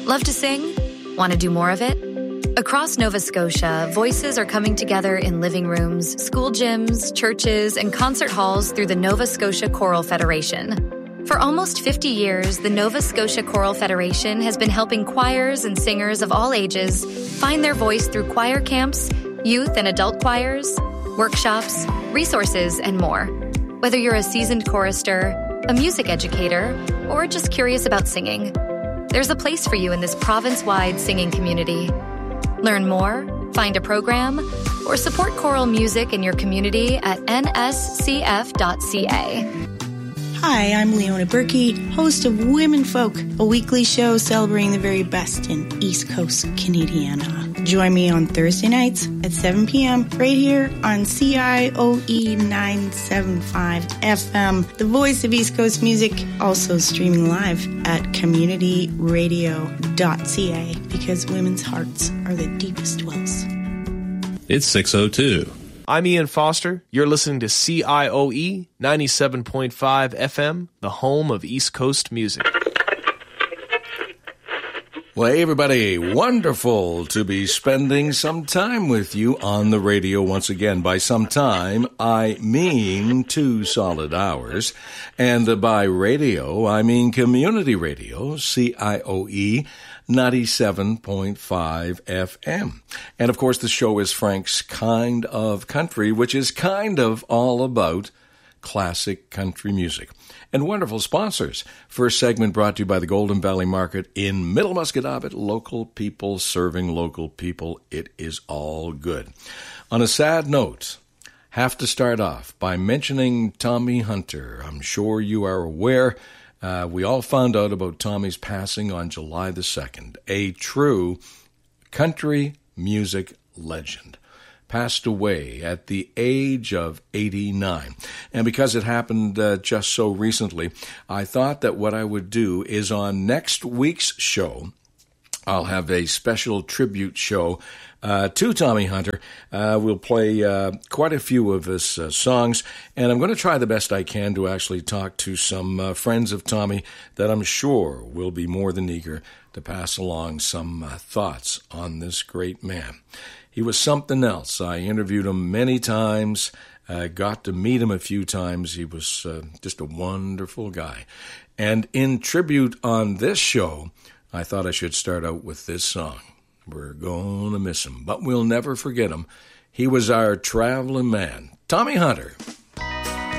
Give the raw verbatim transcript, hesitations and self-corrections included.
Love to sing? Want to do more of it? Across Nova Scotia, voices are coming together in living rooms, school gyms, churches, and concert halls through the Nova Scotia Choral Federation. For almost fifty years, the Nova Scotia Choral Federation has been helping choirs and singers of all ages find their voice through choir camps, youth and adult choirs, workshops, resources, and more. Whether you're a seasoned chorister, a music educator, or just curious about singing, there's a place for you in this province-wide singing community. Learn more, find a program, or support choral music in your community at n s c f dot c a. Hi, I'm Leona Berkey, host of Women Folk, a weekly show celebrating the very best in East Coast Canadiana. Join me on Thursday nights at seven p.m. right here on C I O E nine seventy-five F M, the voice of East Coast music, also streaming live at community radio dot c a, because women's hearts are the deepest wells. It's six oh two. I'm Ian Foster. You're listening to C I O E ninety-seven point five F M, the home of East Coast music. Well, hey, everybody, wonderful to be spending some time with you on the radio once again. By some time, I mean two solid hours. And by radio, I mean community radio, C I O E ninety-seven point five F M. And, of course, the show is Frank's Kind of Country, which is kind of all about classic country music. And wonderful sponsors. First segment brought to you by the Golden Valley Market in Middle Musquodoboit. Local people serving local people. It is all good. On a sad note, have to start off by mentioning Tommy Hunter. I'm sure you are aware. Uh, we all found out about Tommy's passing on July the second. A true country music legend. Passed away at the age of eighty-nine. And because it happened uh, just so recently, I thought that what I would do is on next week's show, I'll have a special tribute show uh, to Tommy Hunter. Uh, we'll play uh, quite a few of his uh, songs, and I'm going to try the best I can to actually talk to some uh, friends of Tommy that I'm sure will be more than eager to pass along some uh, thoughts on this great man. He was something else. I interviewed him many times, uh, got to meet him a few times. He was uh, just a wonderful guy. And in tribute on this show, I thought I should start out with this song. We're going to miss him, but we'll never forget him. He was our traveling man, Tommy Hunter.